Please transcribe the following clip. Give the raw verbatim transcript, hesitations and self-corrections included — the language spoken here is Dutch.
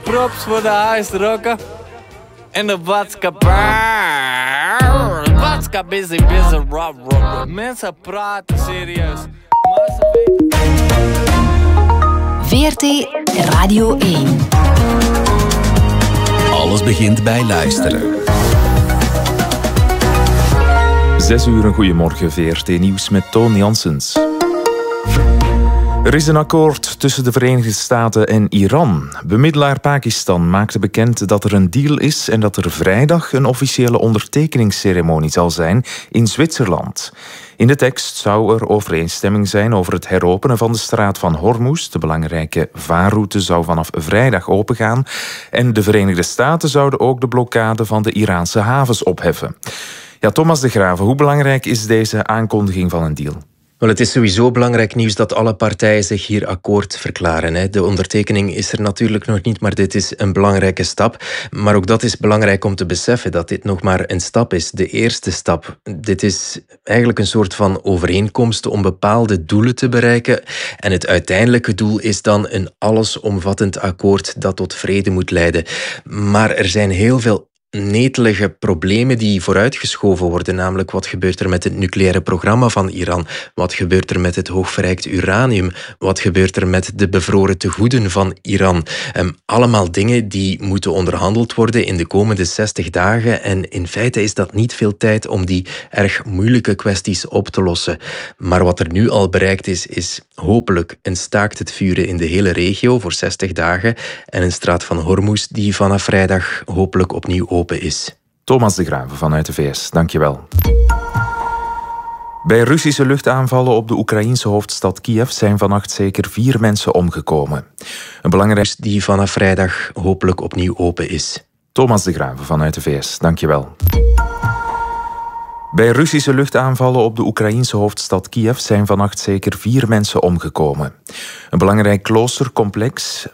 props voor de huisrokken. En de vodka vodka busy busy rob rob. Mensen praten serieus. V R T Radio één. Alles begint bij luisteren. Zes uur, een goeiemorgen, V R T Nieuws met Toon Janssens. Er is een akkoord tussen de Verenigde Staten en Iran. Bemiddelaar Pakistan maakte bekend dat er een deal is en dat er vrijdag een officiële ondertekeningsceremonie zal zijn in Zwitserland. In de tekst zou er overeenstemming zijn over het heropenen van de straat van Hormuz. De belangrijke vaarroute zou vanaf vrijdag opengaan. En de Verenigde Staten zouden ook de blokkade van de Iraanse havens opheffen. Ja, Thomas de Graeve, hoe belangrijk is deze aankondiging van een deal? Wel, het is sowieso belangrijk nieuws dat alle partijen zich hier akkoord verklaren. Hè. De ondertekening is er natuurlijk nog niet, maar dit is een belangrijke stap. Maar ook dat is belangrijk om te beseffen, dat dit nog maar een stap is. De eerste stap. Dit is eigenlijk een soort van overeenkomst om bepaalde doelen te bereiken. En het uiteindelijke doel is dan een allesomvattend akkoord dat tot vrede moet leiden. Maar er zijn heel veel netelige problemen die vooruitgeschoven worden, namelijk wat gebeurt er met het nucleaire programma van Iran, wat gebeurt er met het hoogverrijkt uranium, wat gebeurt er met de bevroren tegoeden van Iran. Um, allemaal dingen die moeten onderhandeld worden in de komende zestig dagen en in feite is dat niet veel tijd om die erg moeilijke kwesties op te lossen. Maar wat er nu al bereikt is, is hopelijk een staakt het vuren in de hele regio voor zestig dagen en een straat van Hormuz die vanaf vrijdag hopelijk opnieuw open is. Thomas de Graeve vanuit de V S, dankjewel. Bij Russische luchtaanvallen op de Oekraïense hoofdstad Kiev zijn vannacht zeker vier mensen omgekomen. Een belangrijke die vanaf vrijdag hopelijk opnieuw open is. Thomas de Graeve vanuit de V S, dankjewel. Bij Russische luchtaanvallen op de Oekraïense hoofdstad Kiev zijn vannacht zeker vier mensen omgekomen. Een belangrijk kloostercomplex